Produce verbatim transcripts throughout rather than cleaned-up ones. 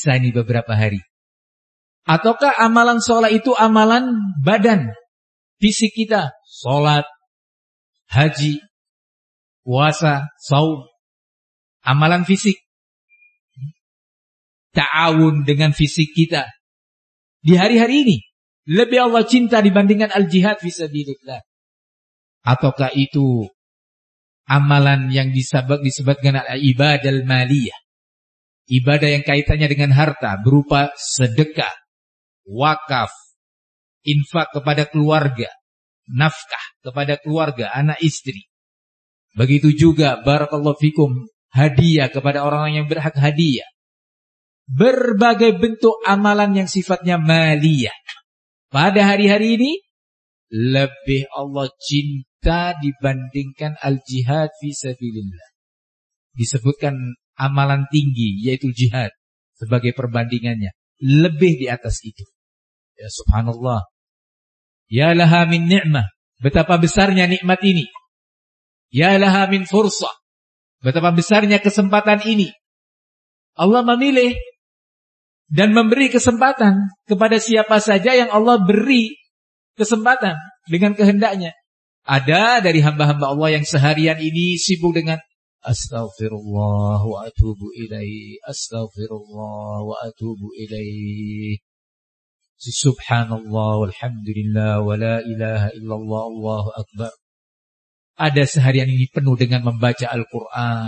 Bisa ini beberapa hari. Ataukah amalan sholat itu amalan badan, fisik kita, sholat, haji, puasa, saum, amalan fisik. Ta'awun dengan fisik kita. Di hari-hari ini, lebih Allah cinta dibandingkan al-jihad fisabilillah. Ataukah itu amalan yang disebut, disebutkan al-ibadah al-maliyah. Ibadah yang kaitannya dengan harta berupa sedekah, wakaf, infak kepada keluarga, nafkah kepada keluarga, anak istri. Begitu juga barakallahu fikum hadiah kepada orang-orang yang berhak hadiah. Berbagai bentuk amalan yang sifatnya maliyah. Pada hari-hari ini lebih Allah cinta dibandingkan al-jihad fisabilillah. Disebutkan amalan tinggi yaitu jihad sebagai perbandingannya, lebih di atas itu. Ya subhanallah. Ya laha min ni'mah, betapa besarnya nikmat ini. Ya laha min fursah, betapa besarnya kesempatan ini. Allah memilih dan memberi kesempatan kepada siapa saja yang Allah beri kesempatan dengan kehendaknya. Ada dari hamba-hamba Allah yang seharian ini sibuk dengan astaghfirullah wa atubu ilaih, astaghfirullah wa atubu ilaih, subhanallah walhamdulillah wa la ilaha illallah allahu akbar. Ada seharian ini penuh dengan membaca Al-Quran.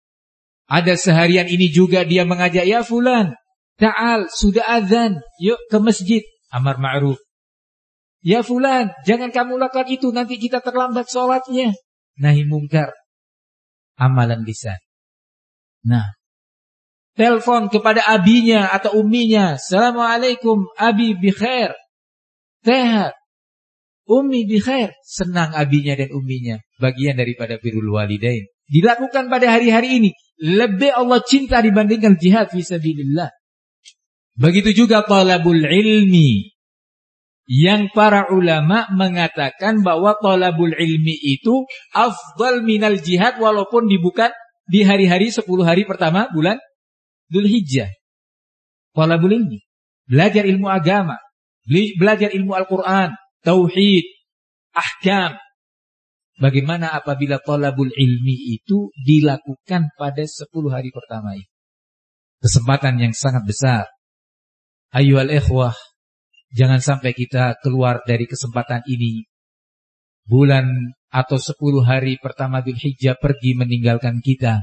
Ada seharian ini juga dia mengajak, ya fulan, ta'al, sudah azan, yuk ke masjid, amar ma'ruf. Ya fulan, jangan kamu lakukan itu, nanti kita terlambat sholatnya. Nahi mungkar. Amalan lisan. Nah, telepon kepada abinya atau umminya, assalamualaikum abi bi khair, sehat, ummi bi khair, senang abinya dan umminya, bagian daripada birrul walidain. Dilakukan pada hari-hari ini, lebih Allah cinta dibandingkan jihad fisabilillah. Begitu juga talabul ilmi, yang para ulama mengatakan bahwa talabul ilmi itu afdal minal jihad, walaupun dibuka di hari-hari sepuluh hari pertama bulan Dzulhijjah. Talabul ilmi, belajar ilmu agama, belajar ilmu Al-Quran, tauhid, ahkam. Bagaimana apabila talabul ilmi itu dilakukan pada sepuluh hari pertama itu? Kesempatan yang sangat besar. Ayyuhal ikhwah, jangan sampai kita keluar dari kesempatan ini. Bulan atau sepuluh hari pertama Dzulhijjah pergi meninggalkan kita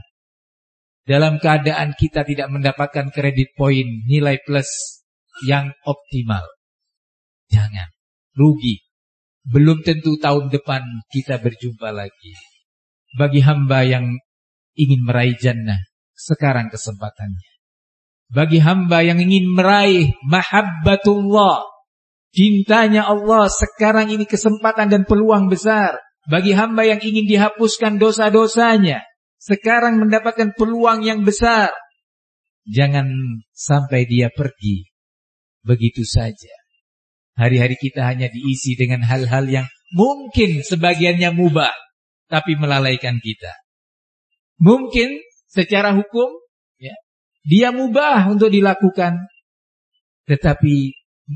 dalam keadaan kita tidak mendapatkan kredit poin, nilai plus yang optimal. Jangan, rugi. Belum tentu tahun depan kita berjumpa lagi. Bagi hamba yang ingin meraih jannah, sekarang kesempatannya. Bagi hamba yang ingin meraih mahabbatullah, cintanya Allah, sekarang ini kesempatan dan peluang besar. Bagi hamba yang ingin dihapuskan dosa-dosanya, sekarang mendapatkan peluang yang besar. Jangan sampai dia pergi begitu saja. Hari-hari kita hanya diisi dengan hal-hal yang mungkin sebagiannya mubah, tapi melalaikan kita. Mungkin secara hukum ya, dia mubah untuk dilakukan, tetapi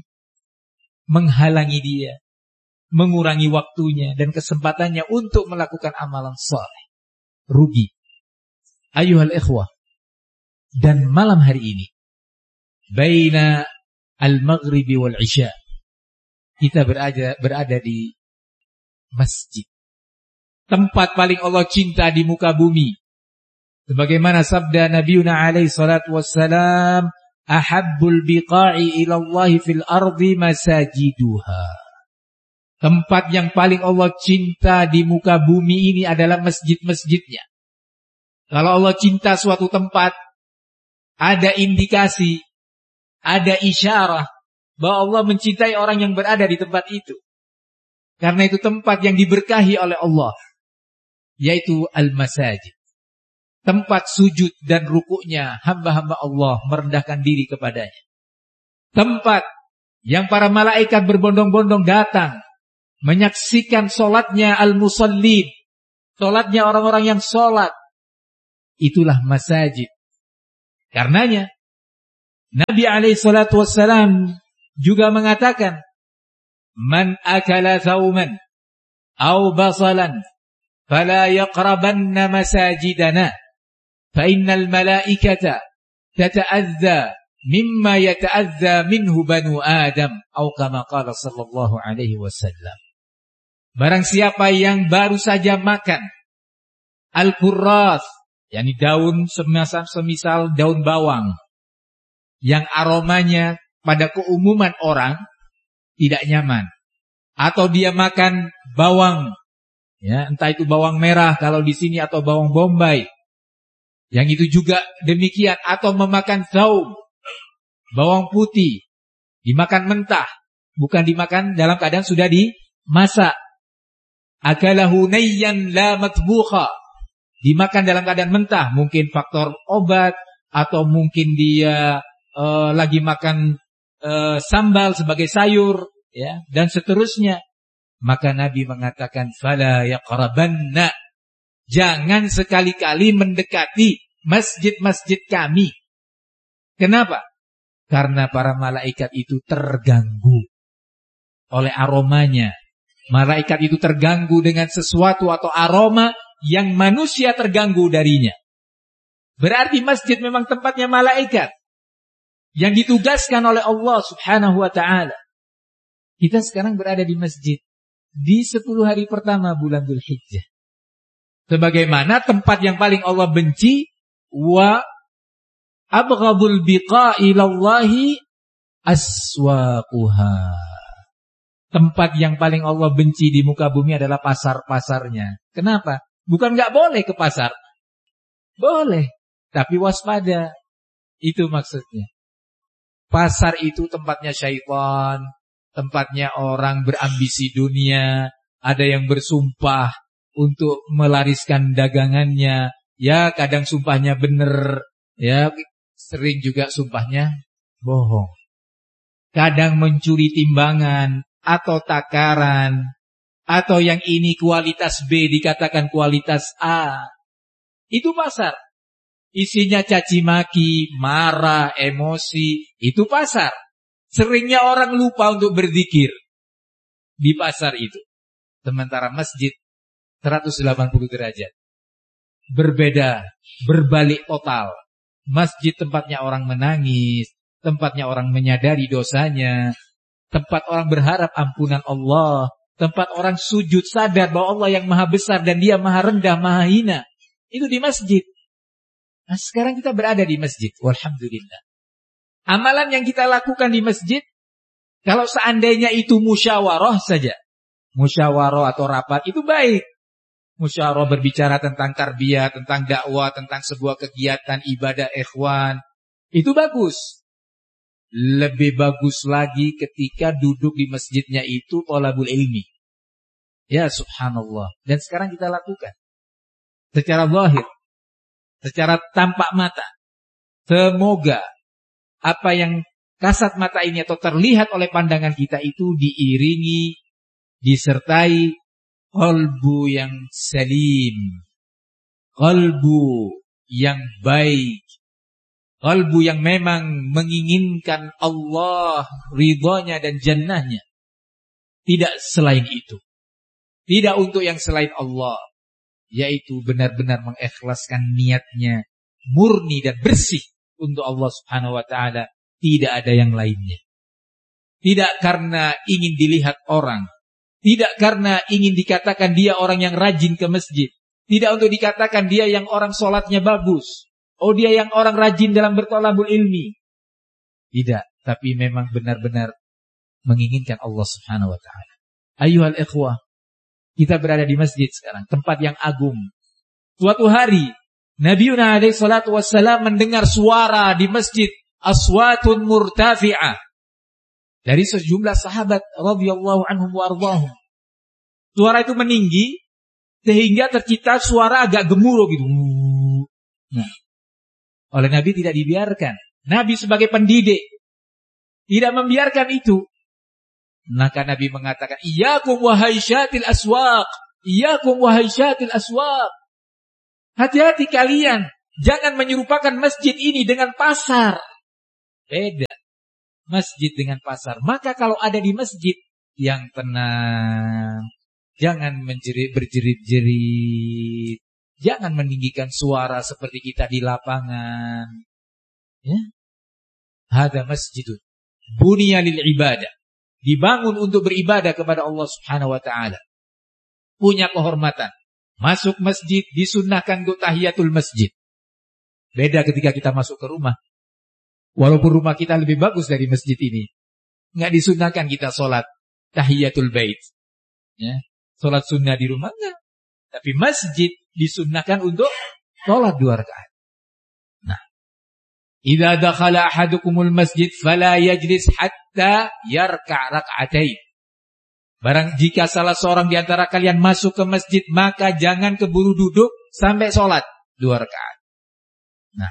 menghalangi dia, mengurangi waktunya dan kesempatannya untuk melakukan amalan saleh. Rugi. Ayuhal ikhwah, dan malam hari ini baina al-maghribi wal isya, kita berada, berada di masjid, tempat paling Allah cinta di muka bumi. Sebagaimana sabda Nabiuna alaihi salatu wassalam, ahabbul biqa'i ilallahi fil ardi masajiduha. Tempat yang paling Allah cinta di muka bumi ini adalah masjid-masjidnya. Kalau Allah cinta suatu tempat, ada indikasi, ada isyarah bahwa Allah mencintai orang yang berada di tempat itu. Karena itu tempat yang diberkahi oleh Allah, yaitu al-masajid. Tempat sujud dan rukuknya hamba-hamba Allah merendahkan diri kepadanya. Tempat yang para malaikat berbondong-bondong datang menyaksikan solatnya al-musallin, solatnya orang-orang yang solat. Itulah masajid. Karenanya Nabi alaihi salatu wassalam juga mengatakan, "Man akala thawman aw basalan fala yaqrabanna masajidana fa innal malaikata tata'adza mimma yata'adza minhu banu Adam," atau kama qala sallallahu alaihi wasallam. Barang siapa yang baru saja makan al-kurras, yakni daun semisal, semisal daun bawang yang aromanya pada keumuman orang tidak nyaman, atau dia makan bawang, ya, entah itu bawang merah kalau di sini atau bawang bombay, yang itu juga demikian, atau memakan saum, bawang putih, dimakan mentah, bukan dimakan dalam keadaan sudah dimasak. Akalahu nayyan la matbukha, dimakan dalam keadaan mentah, mungkin faktor obat, atau mungkin dia uh, lagi makan uh, sambal sebagai sayur, ya, dan seterusnya. Maka Nabi mengatakan, fala yaqrabanna, jangan sekali-kali mendekati masjid-masjid kami. Kenapa? Karena para malaikat itu terganggu oleh aromanya. Malaikat itu terganggu dengan sesuatu atau aroma yang manusia terganggu darinya. Berarti masjid memang tempatnya malaikat yang ditugaskan oleh Allah subhanahu wa ta'ala. Kita sekarang berada di masjid di sepuluh hari pertama bulan Dzulhijjah. Sebagaimana tempat yang paling Allah benci, wa abghadul biqa'i ilallahi aswaquha. Tempat yang paling Allah benci di muka bumi adalah pasar-pasarnya. Kenapa? Bukan nggak boleh ke pasar. Boleh, tapi waspada. Itu maksudnya. Pasar itu tempatnya syaitan, tempatnya orang berambisi dunia, ada yang bersumpah untuk melariskan dagangannya. Ya, kadang sumpahnya benar, ya, sering juga sumpahnya bohong. Kadang mencuri timbangan atau takaran, atau yang ini kualitas B dikatakan kualitas A. Itu pasar. Isinya caci maki, marah, emosi. Itu pasar. Seringnya orang lupa untuk berzikir di pasar itu. Sementara masjid seratus delapan puluh derajat. Berbeda, berbalik total. Masjid tempatnya orang menangis, tempatnya orang menyadari dosanya, tempat orang berharap ampunan Allah, tempat orang sujud sadar bahwa Allah yang maha besar dan dia maha rendah, maha hina. Itu di masjid. Nah, sekarang kita berada di masjid. Walhamdulillah. Amalan yang kita lakukan di masjid, kalau seandainya itu musyawarah saja, musyawarah atau rapat, itu baik. Musyawarah berbicara tentang tarbiyah, tentang dakwah, tentang sebuah kegiatan ibadah ikhwan, itu bagus. Lebih bagus lagi ketika duduk di masjidnya itu thalabul ilmi. Ya subhanallah. Dan sekarang kita lakukan secara zahir, secara tampak mata. Semoga apa yang kasat mata ini atau terlihat oleh pandangan kita itu diiringi, disertai qalbu yang salim, qalbu yang baik, qalbu yang memang menginginkan Allah ridhanya dan jannahnya. Tidak selain itu. Tidak untuk yang selain Allah. Yaitu benar-benar mengikhlaskan niatnya murni dan bersih untuk Allah subhanahu wa ta'ala. Tidak ada yang lainnya. Tidak karena ingin dilihat orang. Tidak karena ingin dikatakan dia orang yang rajin ke masjid. Tidak untuk dikatakan dia yang orang sholatnya bagus. Oh, dia yang orang rajin dalam berthalabul ilmi. Tidak, tapi memang benar-benar menginginkan Allah subhanahu wa ta'ala. Ayyuhal ikhwah, kita berada di masjid sekarang, tempat yang agung. Suatu hari, Nabiuna alaihi salatu wassalam mendengar suara di masjid, aswatun murtafi'ah, dari sejumlah sahabat radhiyallahu anhum wa ardhahum. Suara itu meninggi, sehingga tercipta suara agak gemuruh gitu. Nah, oleh Nabi tidak dibiarkan. Nabi sebagai pendidik tidak membiarkan itu. Maka Nabi mengatakan, iyyakum wahai syatil aswaq, iyyakum wahai syatil aswaq. Hati-hati kalian, jangan menyerupakan masjid ini dengan pasar. Beda. Masjid dengan pasar. Maka kalau ada di masjid yang tenang, jangan menjerit berjerit-jerit, jangan meninggikan suara seperti kita di lapangan. Ya. Hada masjidun buniya lil ibadah. Dibangun untuk beribadah kepada Allah Subhanahu wa taala. Punya kehormatan. Masuk masjid disunnahkan untuk tahiyatul masjid. Beda ketika kita masuk ke rumah. Walaupun rumah kita lebih bagus dari masjid ini, enggak disunnahkan kita sholat tahiyatul bait. Ya, sholat sunnah di rumah enggak. Tapi masjid disunnahkan untuk sholat dua rakaat. Nah, idza dakhala ahadukumul masjid fala yajlis hatta yarka' rak'atain. Barang jika salah seorang di antara kalian masuk ke masjid, maka jangan keburu duduk sampai sholat dua rakaat. Nah,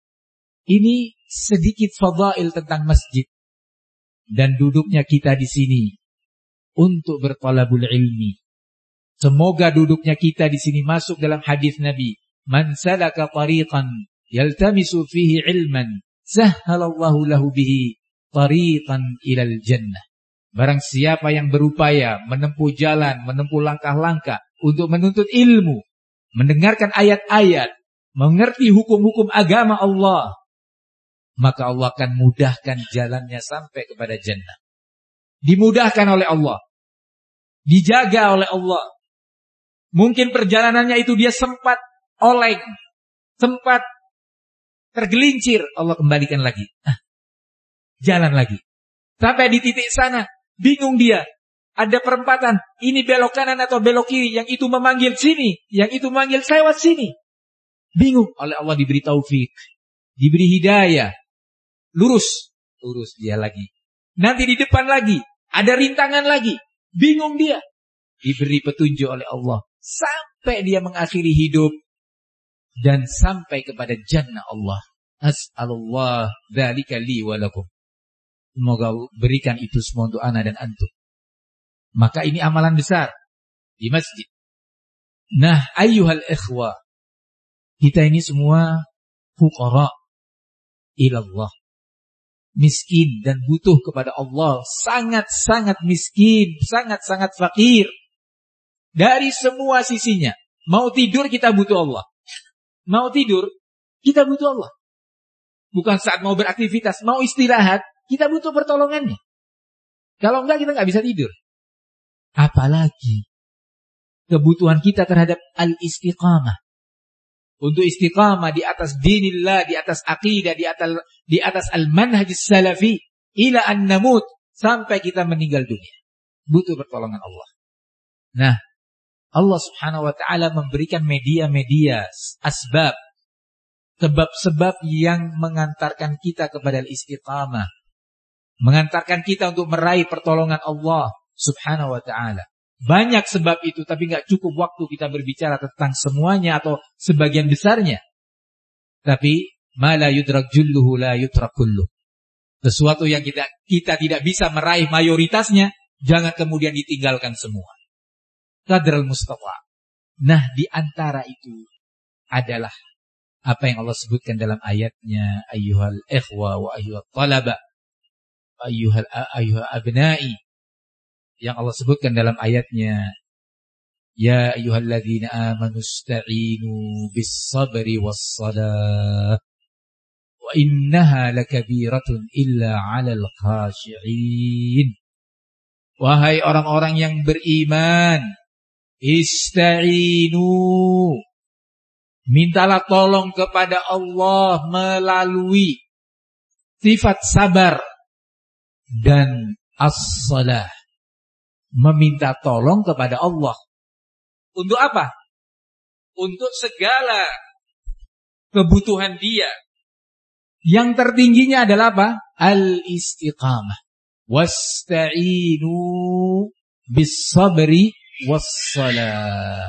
ini sedikit fadail tentang masjid dan duduknya kita di sini untuk bertalabul ilmi. Semoga duduknya kita di sini masuk dalam hadis Nabi, "Man salaka tariqan yaltamisu fihi ilman, sahhalallahu lahu bihi tariqan ilal jannah." Barang siapa yang berupaya menempuh jalan, menempuh langkah-langkah untuk menuntut ilmu, mendengarkan ayat-ayat, mengerti hukum-hukum agama Allah, maka Allah akan mudahkan jalannya sampai kepada jannah. Dimudahkan oleh Allah, dijaga oleh Allah. Mungkin perjalanannya itu dia sempat oleng, sempat tergelincir, Allah kembalikan lagi. Ah, jalan lagi. Sampai di titik sana, bingung dia. Ada perempatan, ini belok kanan atau belok kiri, yang itu memanggil sini, yang itu memanggil lewat sini. Bingung, oleh Allah diberi taufik, diberi hidayah. Lurus, lurus dia lagi. Nanti di depan lagi, ada rintangan lagi. Bingung dia. Diberi petunjuk oleh Allah. Sampai dia mengakhiri hidup. Dan sampai kepada jannah Allah. As'alullah dzalika li wa lakum. Semoga berikan itu semua untuk ana dan antum. Maka ini amalan besar di masjid. Nah, ayyuhal ikhwa, kita ini semua fuqara ilallah. Miskin dan butuh kepada Allah. Sangat-sangat miskin, sangat-sangat fakir. Dari semua sisinya. Mau tidur kita butuh Allah. Mau tidur kita butuh Allah. Bukan saat mau beraktivitas, mau istirahat, kita butuh pertolongannya. Kalau enggak kita enggak bisa tidur. Apalagi kebutuhan kita terhadap al-istiqamah. Untuk istiqamah di atas dinillah, di atas akidah, di atas di atas al-manhaj salafi ila an namut, sampai kita meninggal dunia. Butuh pertolongan Allah. Nah, Allah Subhanahu wa taala memberikan media-media, asbab, sebab-sebab yang mengantarkan kita kepada al-istiqamah, mengantarkan kita untuk meraih pertolongan Allah Subhanahu wa taala. Banyak sebab itu, tapi nggak cukup waktu kita berbicara tentang semuanya atau sebagian besarnya. Tapi ma la yudrak julluhu la yutrak kulluh. Sesuatu yang kita kita tidak bisa meraih mayoritasnya, jangan kemudian ditinggalkan semua. Qadral mustafa. Nah, di antara itu adalah apa yang Allah sebutkan dalam ayatnya, ayyuhal ikhwa wa ayyuhat talaba, ayyuhal ayyuha abna'i. Yang Allah sebutkan dalam ayatnya, ya ayyuhalladzina amanu ista'inu bis-sabri was-salah wa innaha lakabiratun illa 'alal khashi'in. Wahai orang-orang yang beriman, ista'inu, mintalah tolong kepada Allah melalui sifat sabar dan as-salah. Meminta tolong kepada Allah. Untuk apa? Untuk segala kebutuhan dia. Yang tertingginya adalah apa? Al-istiqamah. Wasta'inu bis-sabri was-salah.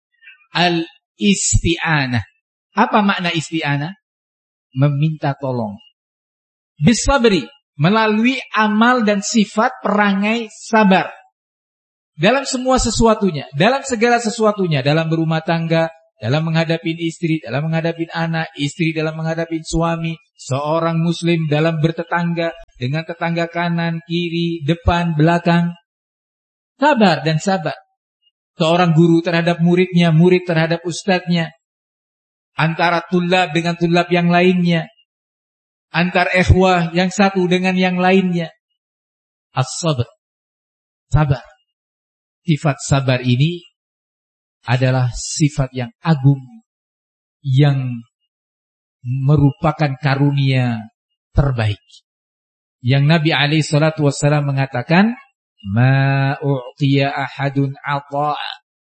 Al-isti'anah. Apa makna isti'anah? Meminta tolong. Bis-sabri, melalui amal dan sifat perangai sabar. Dalam semua sesuatunya, dalam segala sesuatunya, dalam berumah tangga, dalam menghadapi istri, dalam menghadapi anak, istri dalam menghadapi suami, seorang muslim dalam bertetangga dengan tetangga kanan, kiri, depan, belakang. Sabar dan sabar. Seorang guru terhadap muridnya, murid terhadap ustadznya, antara tulab dengan tulab yang lainnya, antar ikhwah yang satu dengan yang lainnya. As-sabr, sabar. Sifat sabar ini adalah sifat yang agung, yang merupakan karunia terbaik. Yang Nabi alaihi salatu wassalam mengatakan, ma u'tiya ahadun ata'a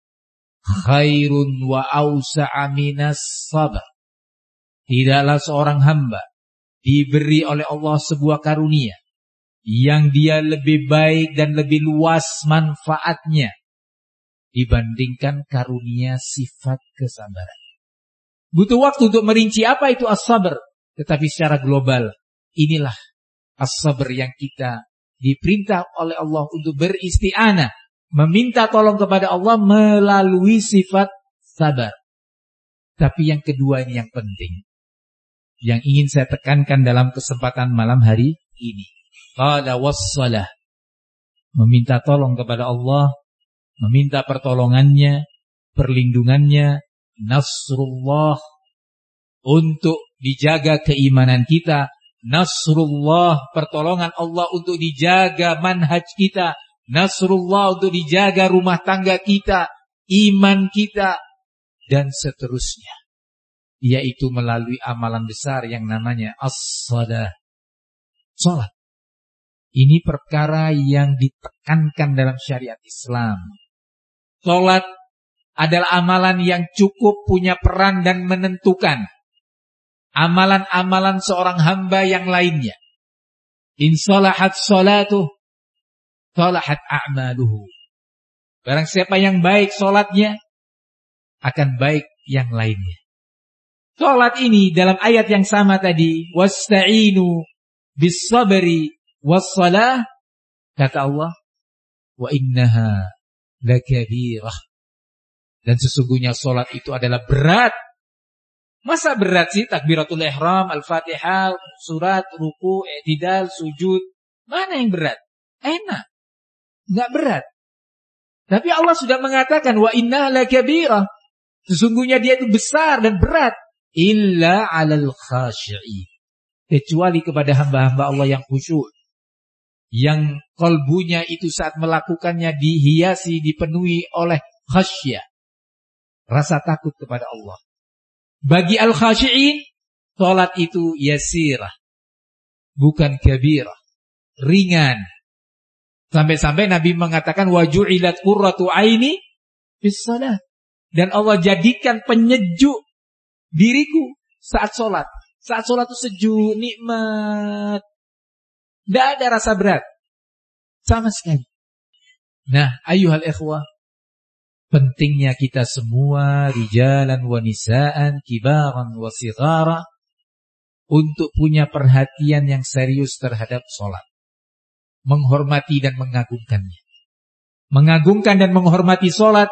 khairun wa awsa'a minas sabr. Tidaklah seorang hamba diberi oleh Allah sebuah karunia yang dia lebih baik dan lebih luas manfaatnya dibandingkan karunia sifat kesabaran. Butuh waktu untuk merinci apa itu as-sabr, tetapi secara global inilah as-sabr yang kita diperintah oleh Allah untuk beristi'anah, meminta tolong kepada Allah melalui sifat sabar. Tapi yang kedua ini yang penting, yang ingin saya tekankan dalam kesempatan malam hari ini. Qala wassalah, meminta tolong kepada Allah, meminta pertolongannya, perlindungannya, nasrullah, untuk dijaga keimanan kita, nasrullah, pertolongan Allah untuk dijaga manhaj kita, nasrullah untuk dijaga rumah tangga kita, iman kita, dan seterusnya. Yaitu melalui amalan besar yang namanya as-salah, salat. Ini perkara yang ditekankan dalam syariat Islam. Salat adalah amalan yang cukup punya peran dan menentukan amalan-amalan seorang hamba yang lainnya. In salahat salatuh, salahat a'maluhu. Barang siapa yang baik salatnya, akan baik yang lainnya. Salat ini dalam ayat yang sama tadi, wasta'inu bis sabri wassalah, kata Allah, wa innaha lakabirah. Dan sesungguhnya salat itu adalah berat. Masa berat sih? Takbiratul ihram, al-fatihah, surat, ruku, i'tidal, sujud. Mana yang berat? Enak. Enggak berat. Tapi Allah sudah mengatakan, wa innaha lakabirah. Sesungguhnya dia itu besar dan berat. Illa 'alal khashi'in. Kecuali kepada hamba-hamba Allah yang khusyuk, yang kalbunya itu saat melakukannya dihiasi, dipenuhi oleh khasyah, rasa takut kepada Allah. Bagi al-khasyi'in, salat itu yasirah, bukan kabirah, ringan. Sampai-sampai Nabi mengatakan waju'ilat qurratu aini fis salat, dan Allah jadikan penyejuk diriku saat salat. Saat salat itu sejuk, nikmat. Tidak ada rasa berat sama sekali. Nah, ayyuhal ikhwah, pentingnya kita semua, rijalan wa nisaan, kibaran wa sighara, untuk punya perhatian yang serius terhadap sholat. Menghormati dan mengagungkannya. Mengagungkan dan menghormati sholat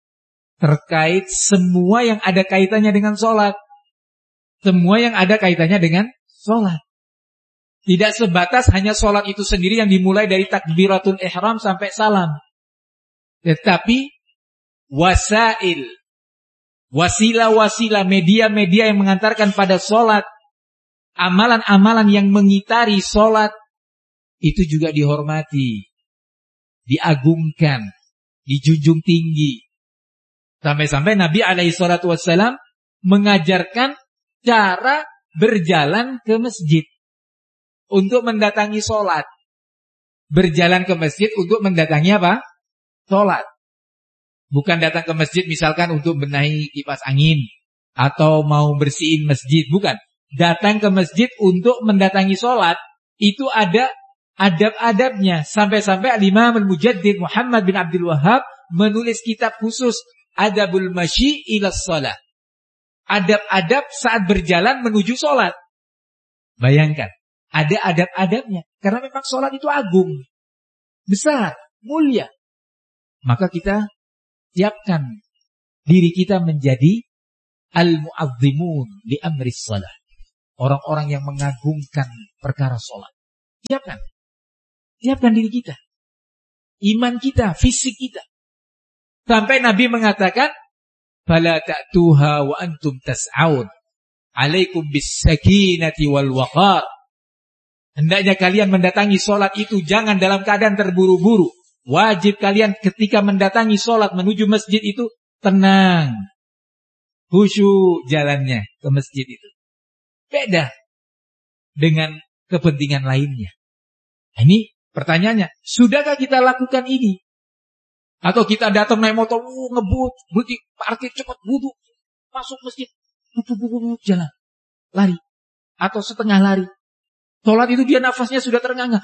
terkait semua yang ada kaitannya dengan sholat. Semua yang ada kaitannya dengan sholat. Tidak sebatas hanya sholat itu sendiri yang dimulai dari takbiratul ihram sampai salam. Tetapi wasail, wasilah-wasilah, media-media yang mengantarkan pada sholat, amalan-amalan yang mengitari sholat, itu juga dihormati, diagungkan, dijunjung tinggi. Sampai-sampai Nabi alaihi salatu wassalam mengajarkan cara berjalan ke masjid untuk mendatangi sholat. Berjalan ke masjid untuk mendatangi apa? Sholat. Bukan datang ke masjid misalkan untuk benahi kipas angin atau mau bersihin masjid. Bukan. Datang ke masjid untuk mendatangi sholat. Itu ada adab-adabnya. Sampai-sampai Al-Imam Al-Mujaddid Muhammad bin Abdul Wahhab menulis kitab khusus Adabul Masyi ila Shalah. Adab-adab saat berjalan menuju sholat. Bayangkan. Ada adab-adabnya. Karena memang sholat itu agung, besar, mulia. Maka kita siapkan diri kita menjadi al-mu'azzimun li amris shalah. Orang-orang yang mengagungkan perkara salat. Siapkan. Siapkan diri kita. Iman kita, fisik kita. Sampai Nabi mengatakan, "Fala ta'tuha wa antum tas'aun. Alaikum bis-sakinati wal waqar." Hendaknya kalian mendatangi salat itu jangan dalam keadaan terburu-buru. Wajib kalian ketika mendatangi salat menuju masjid itu tenang. Khusyuk jalannya ke masjid itu. Beda dengan kepentingan lainnya. Ini pertanyaannya, sudahkah kita lakukan ini? Atau kita datang naik motor, uh, ngebut, berhenti, parkir cepat, wudhu, masuk masjid, bubuk-bubuk jalan, lari, atau setengah lari. Sholat itu dia nafasnya sudah terengah-engah.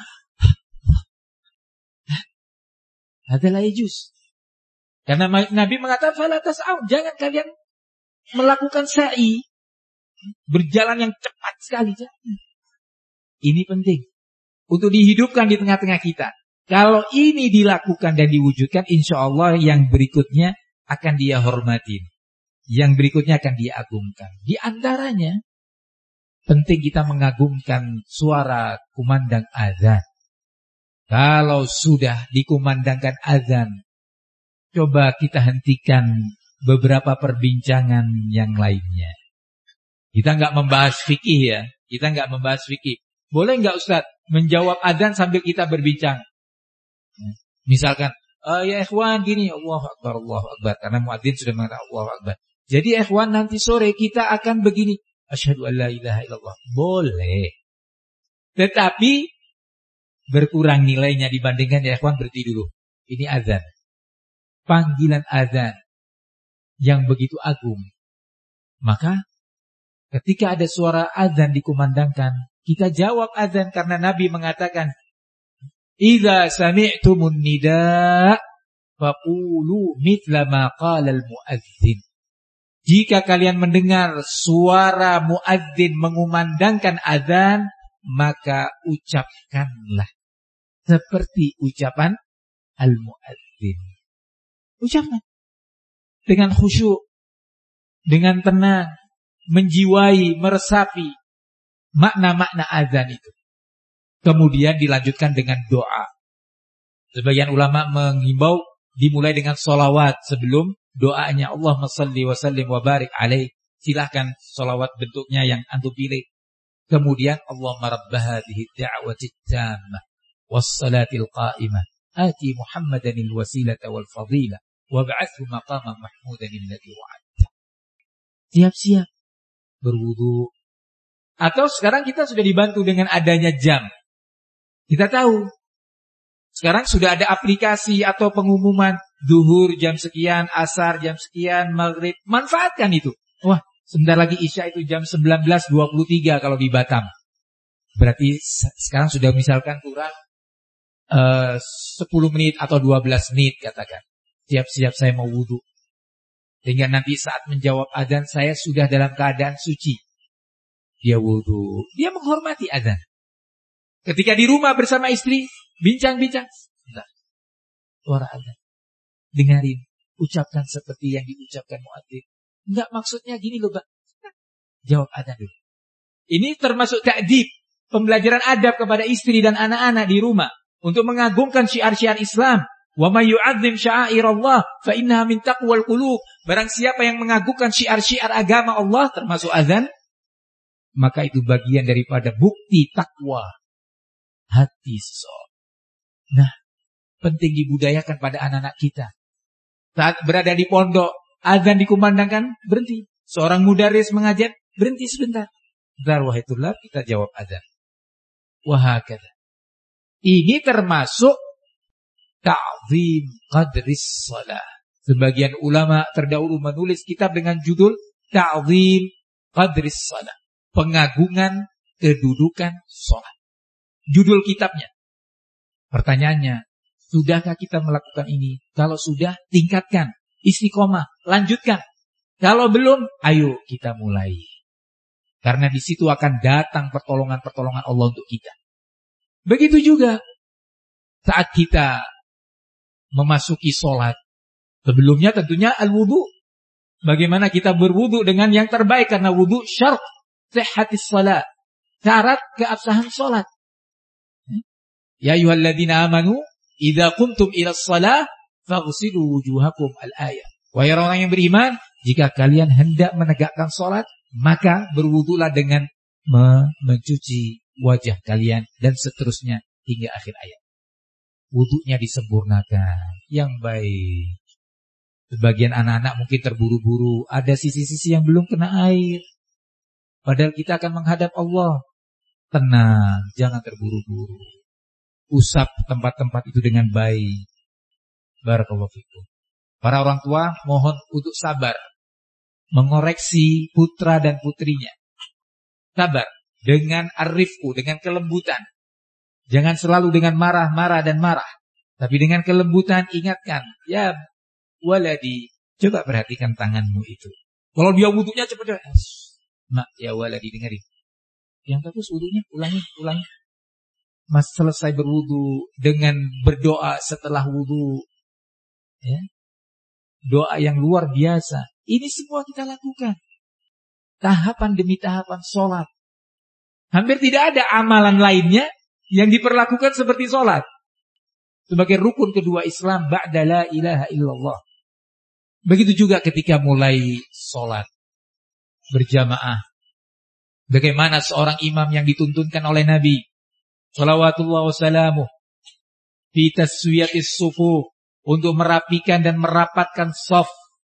Adalah ijus. Karena Nabi mengatakan, "Fala tas'au", jangan kalian melakukan sa'i, berjalan yang cepat sekali. Ini penting untuk dihidupkan di tengah-tengah kita. Kalau ini dilakukan dan diwujudkan, insya Allah yang berikutnya akan dia hormatin. Yang berikutnya akan dia agungkan. Di antaranya, penting kita mengagungkan suara kumandang azan. Kalau sudah dikumandangkan azan, coba kita hentikan beberapa perbincangan yang lainnya. Kita nggak membahas fikih ya. Kita nggak membahas fikih. Boleh nggak Ustaz menjawab azan sambil kita berbincang? Misalkan, oh, ya ikhwan gini, Allahu Akbar, Allahu Akbar. Karena muadzin sudah mengatakan Allahu Akbar. Jadi ikhwan nanti sore kita akan begini. Asyhadu an la ilaha illallah. Boleh. Tetapi berkurang nilainya dibandingkan ya ikhwan berhenti dulu. Ini azan. Panggilan azan yang begitu agung. Maka ketika ada suara azan dikumandangkan, kita jawab azan karena Nabi mengatakan, "Idza sami'tumun nida' faqulu mithla ma qala al-muadzin." Jika kalian mendengar suara muadzin mengumandangkan azan, maka ucapkanlah seperti ucapan al-muadzin. Ucapkan dengan khusyuk, dengan tenang, menjiwai, meresapi makna-makna azan itu. Kemudian dilanjutkan dengan doa. Sebagian ulama mengimbau dimulai dengan sholawat sebelum doanya. Allahumma salli wa sallim wa barik alaih. Silahkan sholawat bentuknya yang antum pilih. Kemudian Allahumma rabba hadhihi da'wati tammah wassalatil qa'imah ati Muhammadanil wasilata wal fadilah wab'athu maqama mahmudanil ladzi wa'adta. Siap-siap berwudu. Atau sekarang kita sudah dibantu dengan adanya jam. Kita tahu sekarang sudah ada aplikasi atau pengumuman zuhur jam sekian, asar jam sekian, maghrib. Manfaatkan itu. Wah, sebentar lagi isya itu jam sembilan belas dua puluh tiga kalau di Batam. Berarti sekarang sudah misalkan kurang uh, sepuluh menit atau dua belas menit katakan. Siap-siap saya mau wudu. Sehingga nanti saat menjawab azan saya sudah dalam keadaan suci. Dia wudu. Dia menghormati azan. Ketika di rumah bersama istri, bincang-bincang. Nah, suara azan. Dengarin. Ucapkan seperti yang diucapkan muadzin. Enggak maksudnya gini loh, Pak. Jawab azan dulu. Ini termasuk ta'dib. Pembelajaran adab kepada istri dan anak-anak di rumah. Untuk mengagungkan syiar-syiar Islam. Wa may yu'azzim sya'airallah fa innaha min taqwal qulub. Barang siapa yang mengagungkan syiar-syiar agama Allah termasuk azan, maka itu bagian daripada bukti takwa hati seseorang. Nah, penting dibudayakan pada anak-anak kita. Saat berada di pondok, azan dikumandangkan, berhenti. Seorang mudaris mengajar, berhenti sebentar. Bentar, wahai tulab, kita jawab azan. Wahakadha. Ini termasuk ta'zim qadris shalah. Sebagian ulama terdahulu menulis kitab dengan judul Ta'zim qadris shalah. Pengagungan kedudukan sholat. Judul kitabnya. Pertanyaannya, sudahkah kita melakukan ini? Kalau sudah, tingkatkan. Istiqomah, lanjutkan. Kalau belum, ayo kita mulai. Karena di situ akan datang pertolongan-pertolongan Allah untuk kita. Begitu juga saat kita memasuki sholat. Sebelumnya tentunya al-wudu. bagaimana kita berwudu dengan yang terbaik, karena wudu syarat sihhatis shalah, syarat keabsahan salat. Ya ayyuhalladzina amanu idza qumtum ila shalah faghsilu wujuhakum al-ayah. Wahai orang yang beriman, jika kalian hendak menegakkan salat, maka berwudulah dengan mencuci wajah kalian dan seterusnya hingga akhir ayat. Wudunya disempurnakan yang baik. Sebagian anak-anak mungkin terburu-buru, ada sisi-sisi yang belum kena air. Padahal kita akan menghadap Allah. Tenang, jangan terburu-buru. Usap tempat-tempat itu dengan baik. Barakallahu fikum. Para orang tua mohon untuk sabar mengoreksi putra dan putrinya. Sabar dengan arifku, dengan kelembutan. Jangan selalu dengan marah-marah dan marah, tapi dengan kelembutan ingatkan, ya waladi, coba perhatikan tanganmu itu. Kalau dia wudunya cepat, mak ya waladi, dengerin. Yang bagus wudunya, ulangi, ulangi. Mas selesai berwudu dengan berdoa setelah wudu, ya, doa yang luar biasa. Ini semua kita lakukan, tahapan demi tahapan sholat. Hampir tidak ada amalan lainnya yang diperlakukan seperti sholat. Sebagai rukun kedua Islam ba'da la ilaha illallah. Begitu juga ketika mulai sholat berjamaah. Bagaimana seorang imam yang dituntunkan oleh Nabi shalawatullah wassalamuh fi taswiyatis sufu, untuk merapikan dan merapatkan shaf.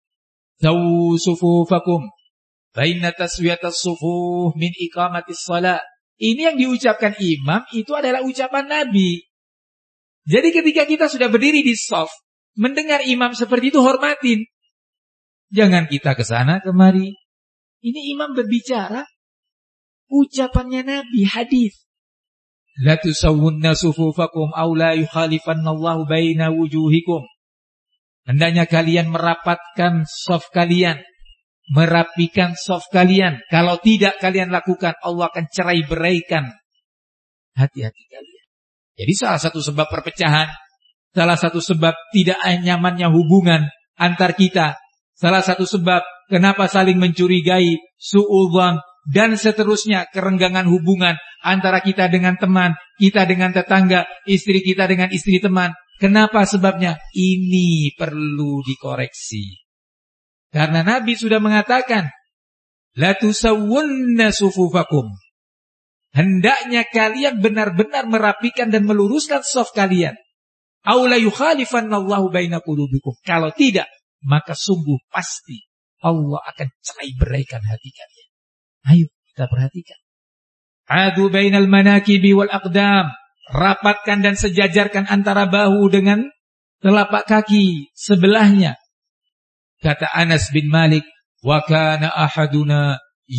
Sawu sufufakum fa inna taswiyatas sufu min iqamatis shalah. Ini yang diucapkan imam itu adalah ucapan Nabi. Jadi ketika kita sudah berdiri di shaf, mendengar imam seperti itu, hormatin. Jangan kita ke sana kemari. Ini imam berbicara, ucapannya Nabi, hadis. La tusawwunna sufufakum aw la yukhalifannallahu baina wujuhikum. Hendaknya kalian merapatkan shaf kalian, merapikan shaf kalian. Kalau tidak kalian lakukan, Allah akan cerai beraikan hati-hati kalian. Jadi salah satu sebab perpecahan, salah satu sebab tidak nyamannya hubungan antar kita, salah satu sebab kenapa saling mencurigai, su'udzon, dan seterusnya, kerenggangan hubungan antara kita dengan teman, kita dengan tetangga, istri kita dengan istri teman. Kenapa sebabnya? Ini perlu dikoreksi. Karena Nabi sudah mengatakan, la tusawwunna sufufakum. Hendaknya kalian benar-benar merapikan dan meluruskan shaf kalian. Aw la yukhalifannallahu baina qulubikum. Kalau tidak, maka sungguh pasti Allah akan cerai beraikan hati kalian. Ayo kita perhatikan. Adu bainal manakibi wal aqdam. Rapatkan dan sejajarkan antara bahu dengan telapak kaki sebelahnya. Kata Anas bin Malik, wa kana ahaduna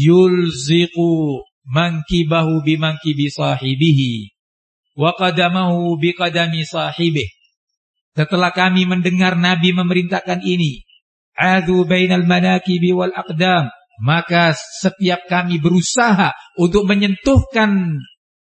yulziqu mankibahu bimankibi sahibihi wa qadamahu biqadami sahibih. Setelah kami mendengar Nabi memerintahkan ini, adu bainal manakibi wal aqdam, maka setiap kami berusaha untuk menyentuhkan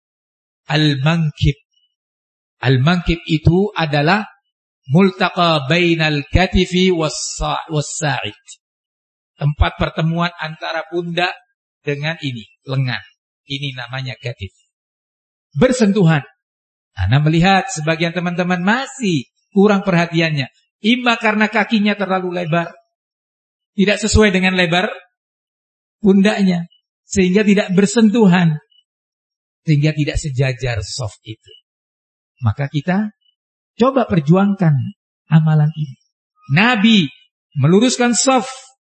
al-mankib. Al-mankib itu adalah multaqa bainal katifi was-sa'id. Tempat pertemuan antara pundak dengan ini, lengan. Ini namanya katif. Bersentuhan. Anda melihat sebagian teman-teman masih kurang perhatiannya. Imma karena kakinya terlalu lebar, tidak sesuai dengan lebar pundaknya, sehingga tidak bersentuhan, sehingga tidak sejajar shaf itu. Maka kita coba perjuangkan amalan ini. Nabi meluruskan shaf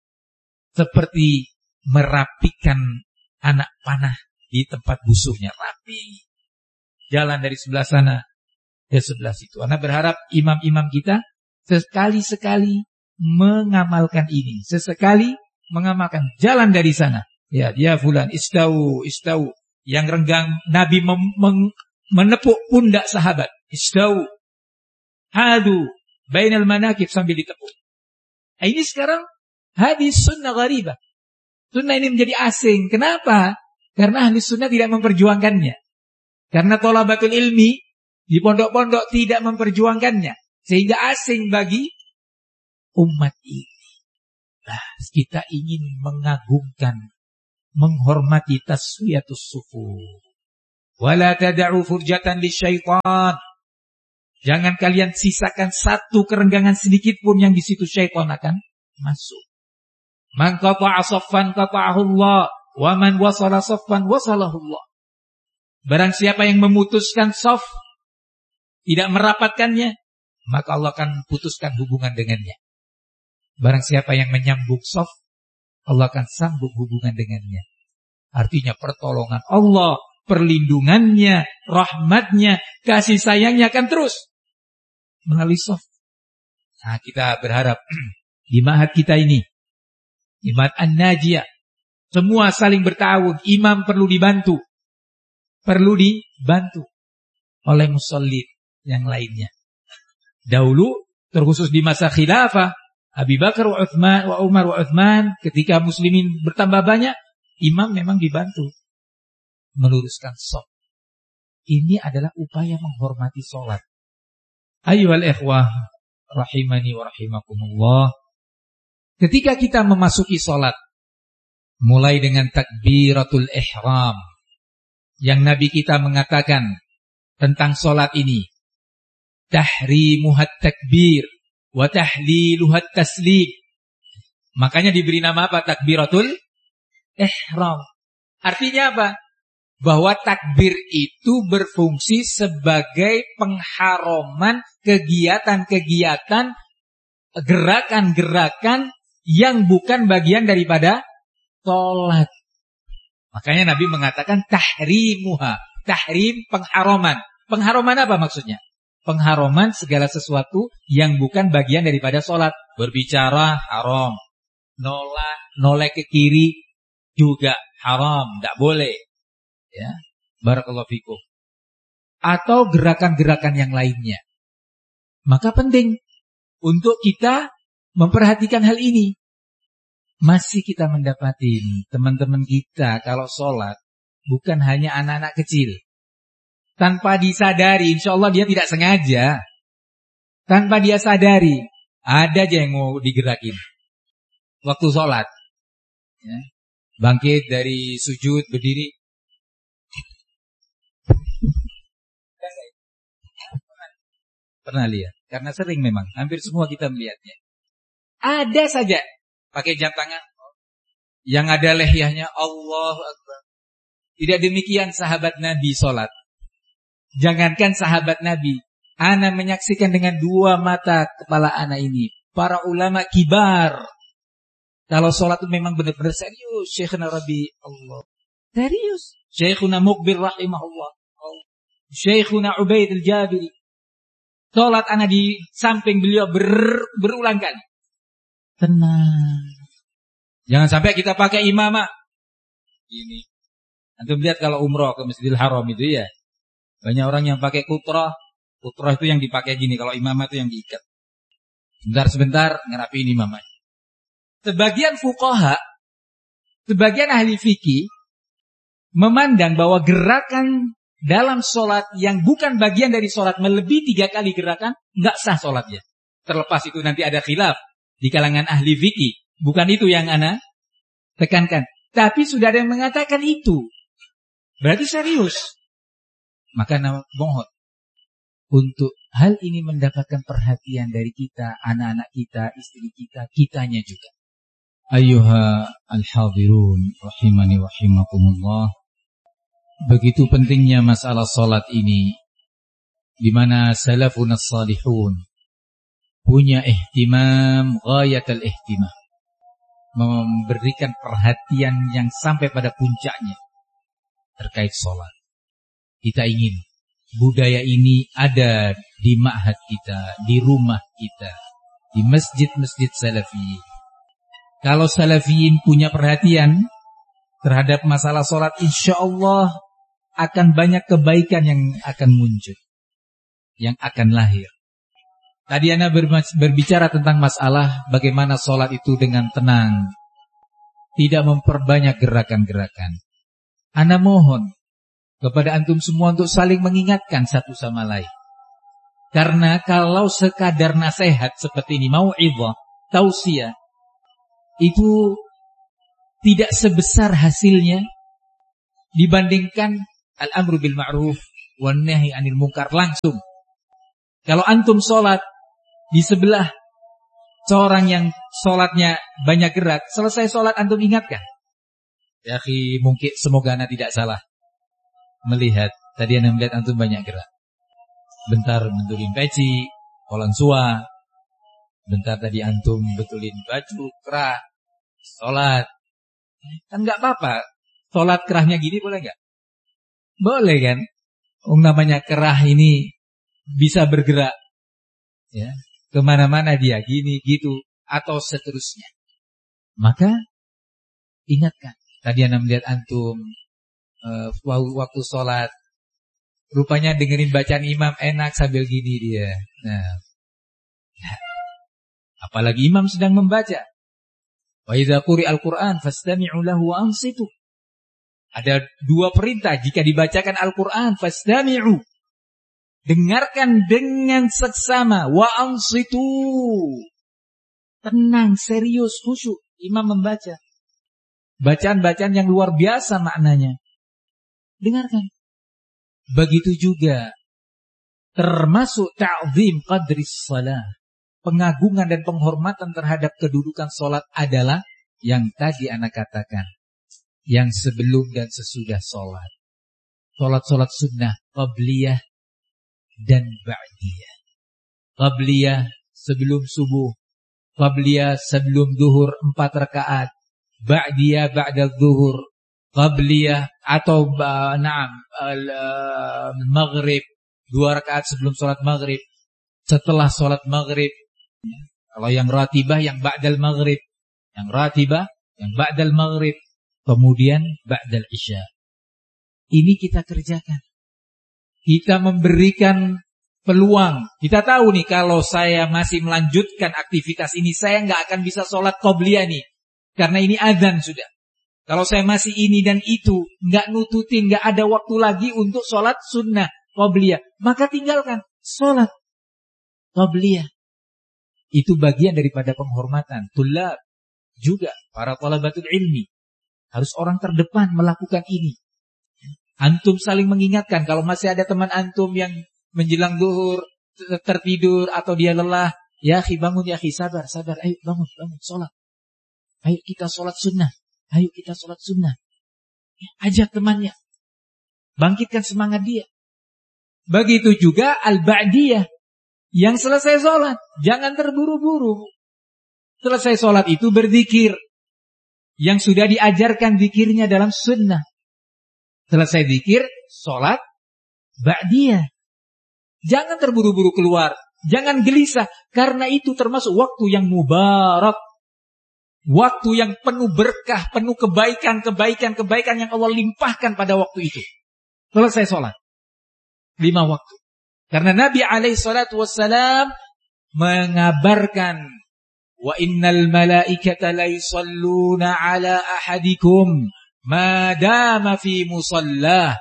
seperti merapikan anak panah di tempat busuhnya, rapi. Jalan dari sebelah sana ke sebelah situ. Anda berharap imam-imam kita sekali-sekali mengamalkan ini, sesekali mengamalkan, jalan dari sana. Ya, dia fulan istau, istau. Yang renggang, Nabi mem- mem- menepuk pundak sahabat. Istau. Hadu bainal manakib, sambil ditepuk. Nah, ini sekarang hadis sunnah gharibah. Sunnah ini menjadi asing. Kenapa? Karena ahli sunnah tidak memperjuangkannya. Karena thalabatul ilmi di pondok-pondok tidak memperjuangkannya, sehingga asing bagi umat ini. Nah, kita ingin mengagungkan, menghormati taswiyatus sufuf. Wala tada'u furjatan lisyaitan. Jangan kalian sisakan satu kerenggangan sedikit pun yang di situ syaitan akan masuk. Man qata'a saffan qata'ahu Allah, wa man wasala saffan wasalahu Allah. Barang siapa yang memutuskan shaf, tidak merapatkannya, maka Allah akan putuskan hubungan dengannya. Barang siapa yang menyambung shaf, Allah akan sambung hubungan dengannya. Artinya pertolongan Allah, perlindungannya, rahmatnya, kasih sayangnya akan terus melalui shaf. Nah, kita berharap di ma'had kita ini, di ma'had An-Najiyah, semua saling bertawun. Imam perlu dibantu, perlu dibantu oleh musallin yang lainnya. Dahulu, terkhusus di masa khilafah Abu Bakar wa Uthman wa Umar wa Uthman, ketika muslimin bertambah banyak, imam memang dibantu meluruskan shaf. Ini adalah upaya menghormati sholat. Ayyuhal ikhwah rahimani wa rahimakumullah. Ketika kita memasuki sholat, mulai dengan takbiratul ihram, yang Nabi kita mengatakan tentang sholat ini, tahrimuhat takbir wa tahliluhat taslim. Makanya diberi nama apa? Takbiratul ihram. Artinya apa? Bahwa takbir itu berfungsi sebagai pengharoman kegiatan-kegiatan, gerakan-gerakan yang bukan bagian daripada sholat. Makanya Nabi mengatakan tahrimuha. Tahrim, pengharoman. Pengharoman apa maksudnya? Pengharoman segala sesuatu yang bukan bagian daripada sholat. Berbicara haram, nolak, noleh ke kiri juga haram, tidak boleh. Ya, barakallahu fikum. Atau gerakan-gerakan yang lainnya. Maka penting untuk kita memperhatikan hal ini. Masih kita mendapati teman-teman kita kalau sholat bukan hanya anak-anak kecil. Tanpa disadari, insya Allah dia tidak sengaja. Tanpa dia sadari, ada aja yang mau digerakin waktu sholat. Ya. Bangkit dari sujud, berdiri. Pernah lihat? Karena sering memang, hampir semua kita melihatnya. Ada saja pakai jam tangan, yang ada lehyahnya, Allahu Akbar. Tidak demikian sahabat Nabi sholat. Jangankan sahabat Nabi, ana menyaksikan dengan dua mata kepala ana ini, para ulama kibar. Kalau sholat itu memang benar-benar serius. Syekhuna Rabi Allah, serius. Syekhuna Muqbil rahimahullah, Syekhuna Ubaid al-Jabiri. Sholat ana di samping beliau ber, berulang kali. Tenang. Jangan sampai kita pakai imamah. Ini. Antum lihat kalau umroh ke Masjidil Haram itu ya, banyak orang yang pakai kutrah. Kutrah itu yang dipakai gini, kalau imamah itu yang diikat. Sebentar-sebentar ngerapiin imamah. Sebagian fuqaha, sebagian ahli fikih memandang bahwa gerakan dalam sholat yang bukan bagian dari sholat melebihi tiga kali gerakan, nggak sah sholatnya. Terlepas itu nanti ada khilaf di kalangan ahli fikih. Bukan itu yang ana tekankan. Tapi sudah ada yang mengatakan itu. Berarti serius. Maka mohon untuk hal ini mendapatkan perhatian dari kita, anak-anak kita, istri kita, kitanya juga. Ayyuha al-hadirun rahimani rahimakumullah. Begitu pentingnya masalah salat ini, di mana salafun as-salihun punya ihtimam ghayatul ihtimam, memberikan perhatian yang sampai pada puncaknya terkait salat. Kita ingin budaya ini ada di ma'had kita, di rumah kita, di masjid-masjid salafiyin. Kalau salafiyin punya perhatian terhadap masalah sholat, insya Allah akan banyak kebaikan yang akan muncul, yang akan lahir. Tadi ana berbicara tentang masalah bagaimana sholat itu dengan tenang, tidak memperbanyak gerakan-gerakan. Ana mohon kepada antum semua untuk saling mengingatkan satu sama lain. Karena kalau sekadar nasihat seperti ini, mau'idhah, tausiah, itu tidak sebesar hasilnya dibandingkan al-amru bil ma'ruf wan nahi 'anil munkar langsung. Kalau antum sholat di sebelah seorang yang sholatnya banyak gerak, selesai sholat antum ingatkan. Ya akhi, mungkin semoga anda tidak salah melihat. Tadi anda melihat antum banyak gerak. Bentar betulin peci, kolan sua. Bentar tadi antum betulin baju, kerah, sholat. Kan gak apa-apa. Sholat kerahnya gini boleh gak? Boleh kan? Oh, namanya kerah ini bisa bergerak. Ya, kemana-mana dia, gini, gitu, atau seterusnya. Maka, ingatkan. Tadi anda melihat antum uh, waktu sholat, rupanya dengerin bacaan imam enak sambil gini dia. Nah, nah. Apalagi imam sedang membaca. Wa idza quri'al Qur'an fastami'u lahu wa ansitu. Ada dua perintah jika dibacakan Al-Qur'an, fastami'u. Dengarkan dengan seksama, wa ansitu. Tenang, serius, khusyuk imam membaca. Bacaan-bacaan yang luar biasa maknanya. Dengarkan. Begitu juga termasuk ta'zim qadris shalah. Pengagungan dan penghormatan terhadap kedudukan sholat adalah yang tadi anak katakan. Yang sebelum dan sesudah sholat. Sholat-sholat sunnah, qabliyah dan ba'diyah. Qabliyah sebelum subuh. Qabliyah sebelum duhur empat rakaat. Ba'diyah ba'da duhur. Qabliyah atau na'am al-maghrib. Dua rakaat sebelum sholat maghrib. Setelah sholat maghrib. Kalau yang ratibah, yang ba'dal maghrib. Yang ratibah, yang ba'dal maghrib. Kemudian ba'dal isya. Ini kita kerjakan. Kita memberikan peluang. Kita tahu nih, kalau saya masih melanjutkan aktivitas ini, saya nggak akan bisa sholat qobliyah nih. Karena ini adzan sudah. Kalau saya masih ini dan itu, nggak nututin, nggak ada waktu lagi untuk sholat sunnah qobliyah, maka tinggalkan sholat qobliyah. Itu bagian daripada penghormatan. Tulab juga, para thalabatul ilmi. Harus orang terdepan melakukan ini. Antum saling mengingatkan. Kalau masih ada teman antum yang menjelang zuhur tertidur atau dia lelah, ya akhi bangun, ya akhi, sabar, sabar. Ayo bangun, bangun, sholat. Ayo kita sholat sunnah. Ayo kita sholat sunnah. Ajak temannya. Bangkitkan semangat dia. Begitu juga al-ba'diyah. Yang selesai sholat, jangan terburu-buru. Selesai sholat itu berzikir. Yang sudah diajarkan zikirnya dalam sunnah. Selesai zikir, sholat ba'diyah. Jangan terburu-buru keluar. Jangan gelisah. Karena itu termasuk waktu yang mubarak. Waktu yang penuh berkah, penuh kebaikan, kebaikan, kebaikan yang Allah limpahkan pada waktu itu. Selesai sholat. Lima waktu. Karena Nabi alaihi salatu wassalam mengabarkan, wa innal malaikata la yusalluna ala ahadikum ma dama fi musallah.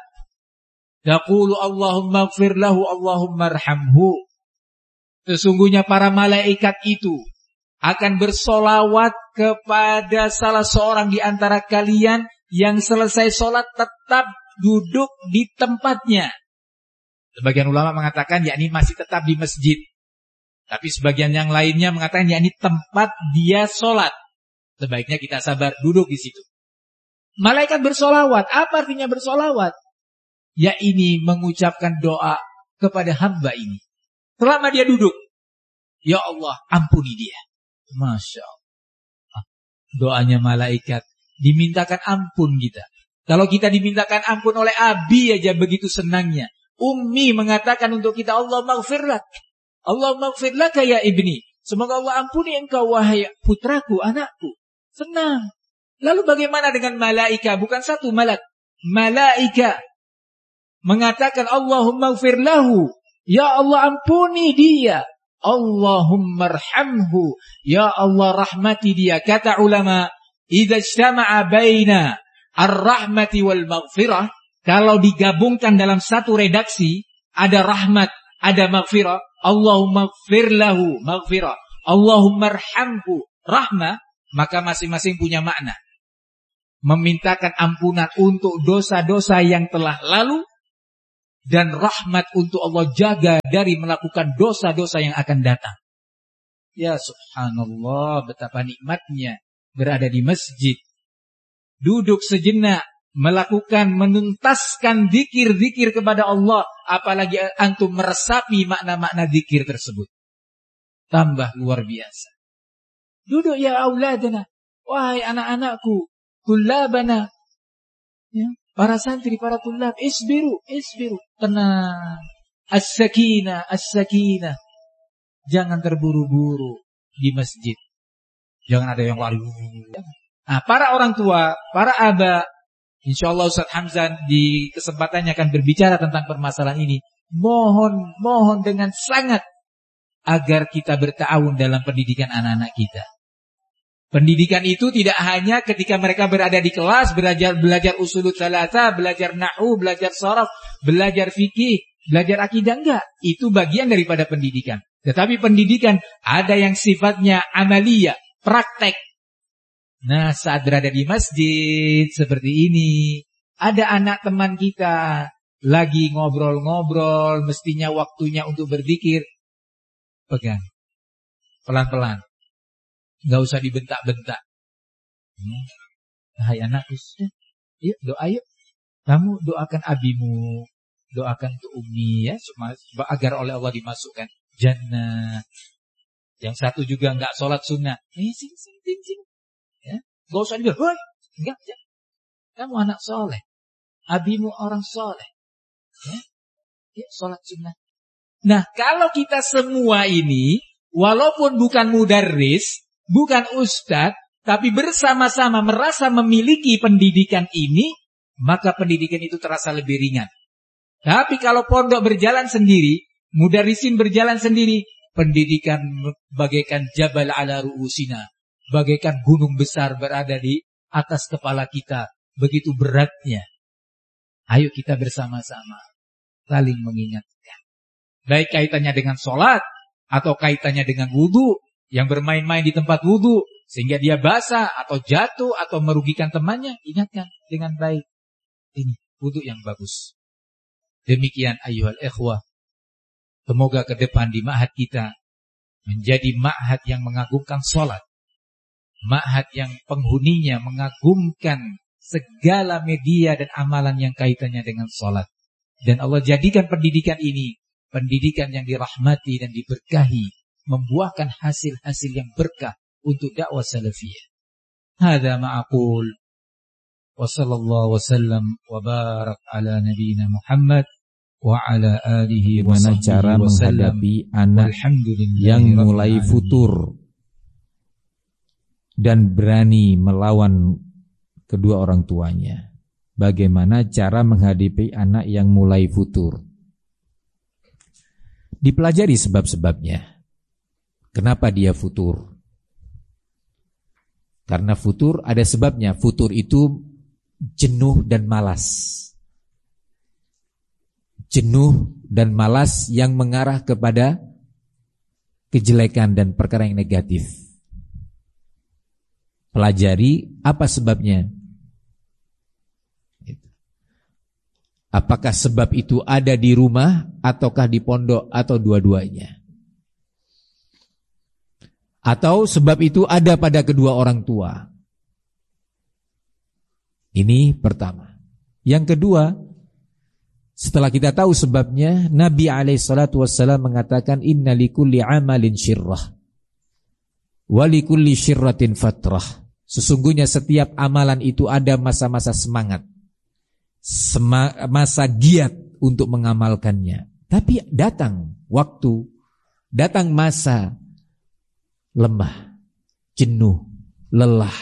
Taqulu Allahumma ighfir lahu, Allahumma arhamhu. Sesungguhnya para malaikat itu akan bersolawat kepada salah seorang di antara kalian yang selesai sholat tetap duduk di tempatnya. Sebagian ulama mengatakan yakni masih tetap di masjid. Tapi sebagian yang lainnya mengatakan yakni tempat dia sholat. Sebaiknya kita sabar duduk di situ. Malaikat bersolawat. Apa artinya bersolawat? Ya ini mengucapkan doa kepada hamba ini. Selama dia duduk. Ya Allah, ampuni dia. Masya Allah. Doanya malaikat. Dimintakan ampun kita. Kalau kita dimintakan ampun oleh Abi aja begitu senangnya. Ummi mengatakan untuk kita, Allah maghfirlak. Allah maghfirlak ya ibni. Semoga Allah ampuni engkau wahai putraku, anakku. Senang. Lalu bagaimana dengan malaika? Bukan satu malak. Malaika mengatakan Allahumma ighfir lahu. Ya Allah ampuni dia. Allahumma arhamhu. Ya Allah rahmati dia. Kata ulama, idza ijtama'a baina ar-rahmati wal maghfirah, kalau digabungkan dalam satu redaksi, ada rahmat, ada maghfirah, Allahumma ighfir lahu, maghfirah, Allahumma arhamhu, rahmah, maka masing-masing punya makna. Memintakan ampunan untuk dosa-dosa yang telah lalu, dan rahmat untuk Allah jaga dari melakukan dosa-dosa yang akan datang. Ya subhanallah, betapa nikmatnya berada di masjid. Duduk sejenak, melakukan, menuntaskan zikir-zikir kepada Allah. Apalagi antum meresapi makna-makna zikir tersebut. Tambah luar biasa. Duduk ya auladana, wahai anak-anakku, tullabana, ya, para santri, para tullab, isbiru, isbiru, tenang. As-sakinah, as-sakinah. Jangan terburu-buru di masjid. Jangan ada yang lari. Nah, para orang tua, para aba, insyaallah Ustaz Hamzan di kesempatannya akan berbicara tentang permasalahan ini. Mohon, mohon dengan sangat agar kita berta'awun dalam pendidikan anak-anak kita. Pendidikan itu tidak hanya ketika mereka berada di kelas, belajar belajar usulut salasa, belajar nahwu, belajar sharaf, belajar fikih, belajar akidah, enggak. Itu bagian daripada pendidikan. Tetapi pendidikan ada yang sifatnya amaliyah, praktek. Nah, saat berada di masjid seperti ini, ada anak teman kita lagi ngobrol-ngobrol, mestinya waktunya untuk berzikir. Pegang. Pelan-pelan. Enggak usah dibentak-bentak. Hmm. Hai anakku, yuk doa yuk. Kamu doakan abimu, doakan untuk umi ya, agar oleh Allah dimasukkan jannah. Yang satu juga enggak sholat sunnah. Eh, sing sing sing sing. Ya, enggak usah dibilang, "Hoi." Enggak, jangan. Kamu anak soleh. Abimu orang soleh. Ya. Ya, sholat sunnah. Nah, kalau kita semua ini walaupun bukan mudarris, bukan ustadz, tapi bersama-sama merasa memiliki pendidikan ini, maka pendidikan itu terasa lebih ringan. Tapi kalau pondok berjalan sendiri, mudarrisin berjalan sendiri, pendidikan bagaikan jabal ala ru'usina, bagaikan gunung besar berada di atas kepala kita, begitu beratnya. Ayo kita bersama-sama saling mengingatkan. Baik kaitannya dengan sholat, atau kaitannya dengan wudu, yang bermain-main di tempat wudu, sehingga dia basah, atau jatuh, atau merugikan temannya, ingatkan dengan baik. Ini wudu yang bagus. Demikian ayyuhal ikhwah. Semoga ke depan di ma'had kita menjadi ma'had yang mengagumkan sholat. Ma'had yang penghuninya mengagumkan segala media dan amalan yang kaitannya dengan sholat. Dan Allah jadikan pendidikan ini pendidikan yang dirahmati dan diberkahi, membuahkan hasil-hasil yang berkah untuk dakwah salafiyah. Hadza ma aqul wa sallallahu wasallam wa barak ala nabiyyina Muhammad wa ala alihi wa sahbihi cara menghadapi anak yang mulai futur dan berani melawan kedua orang tuanya. Bagaimana cara menghadapi anak yang mulai futur? Dipelajari sebab-sebabnya. Kenapa dia futur? Karena futur ada sebabnya. Futur itu jenuh dan malas. Jenuh dan malas yang mengarah kepada kejelekan dan perkara yang negatif. Pelajari apa sebabnya. Apakah sebab itu ada di rumah ataukah di pondok atau dua-duanya? Atau sebab itu ada pada kedua orang tua? Ini pertama. Yang kedua, setelah kita tahu sebabnya, Nabi alaihi salatu wassalam mengatakan inna likulli amalin syirrah wa likulli syirratin fatrah. Sesungguhnya setiap amalan itu ada masa-masa semangat, masa giat untuk mengamalkannya. Tapi datang waktu, datang masa lemah, jenuh, lelah.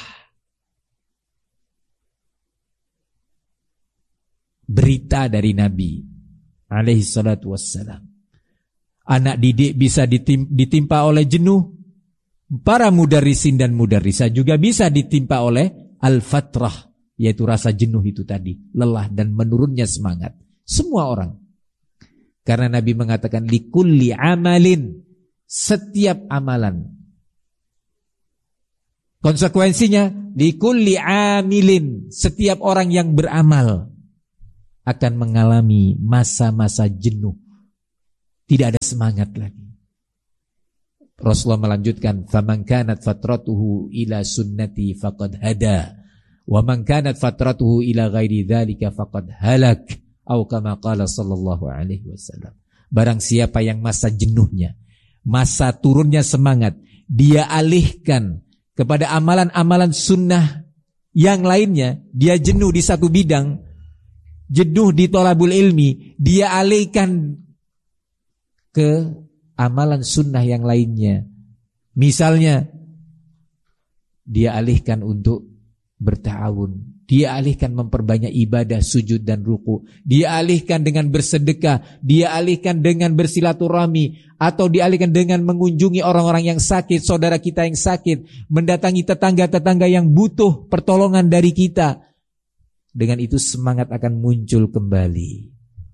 Berita dari Nabi alaihi salatu wassalam, anak didik bisa ditimpa oleh jenuh. Para mudarrisin dan mudarrisah juga bisa ditimpa oleh al-fatrah, yaitu rasa jenuh itu tadi, lelah dan menurunnya semangat. Semua orang. Karena Nabi mengatakan likulli amalin, setiap amalan Konsekuensinya, likulli amilin, setiap orang yang beramal akan mengalami masa-masa jenuh. Tidak ada semangat lagi. Rasulullah melanjutkan, faman kanat fatratuhu ila sunnati faqad hada, wa man kanat fatratuhu ila ghairi dzalika faqad halak, atau kama qala sallallahu alaihi wasallam. Barang siapa yang masa jenuhnya, masa turunnya semangat, dia alihkan kepada amalan-amalan sunnah yang lainnya, dia jenuh di satu bidang, jenuh di thalabul ilmi, dia alihkan ke amalan sunnah yang lainnya. Misalnya, dia alihkan untuk berta'awun, dia alihkan memperbanyak ibadah, sujud dan ruku, dia alihkan dengan bersedekah, dia alihkan dengan bersilaturahmi, atau dialihkan dengan mengunjungi orang-orang yang sakit, saudara kita yang sakit, mendatangi tetangga-tetangga yang butuh pertolongan dari kita. Dengan itu semangat akan muncul kembali.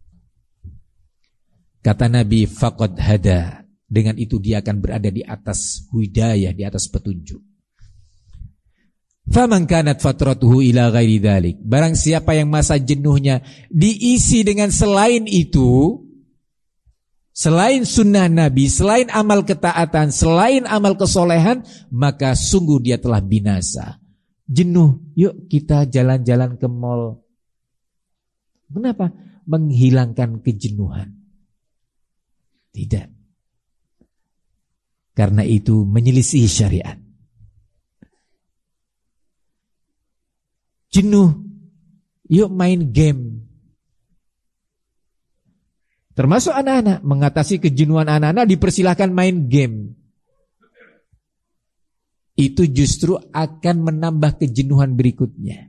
Kata Nabi, faqad hada, dengan itu dia akan berada di atas hidayah, di atas petunjuk. Faman kanat fatratuhu ila ghairi dzalik, barang siapa yang masa jenuhnya diisi dengan selain itu, selain sunnah Nabi, selain amal ketaatan, selain amal kesolehan, maka sungguh dia telah binasa. Jenuh, yuk kita jalan-jalan ke mall. Kenapa? Menghilangkan kejenuhan. Tidak. Karena itu menyelisihi syariat. Jenuh, yuk main game. Termasuk anak-anak, mengatasi kejenuhan anak-anak dipersilahkan main game. Itu justru akan menambah kejenuhan berikutnya.